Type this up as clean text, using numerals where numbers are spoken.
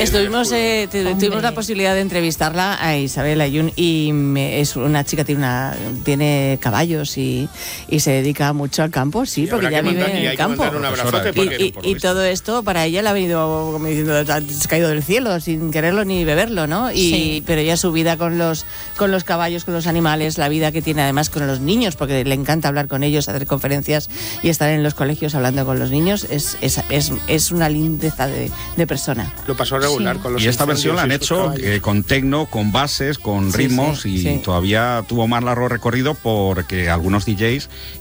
Tuvimos la posibilidad de entrevistarla a Isabel Ayun y es una chica, tiene caballos y se dedica mucho al campo, sí, porque ya vive en el campo. Y todo esto para ella le ha venido, como diciendo, ha caído del cielo sin quererlo ni beberlo, ¿no? Pero ella su vida con los caballos, con los animales, la vida que tiene además con los niños, porque le encanta hablar con ellos, hacer conferencias y estar en los colegios hablando con los niños, es una lindeza de persona. Lo pasó regular con los. Y esta versión la han hecho con tecno, con bases, con ritmos y todavía tuvo más largo recorrido porque algunos DJs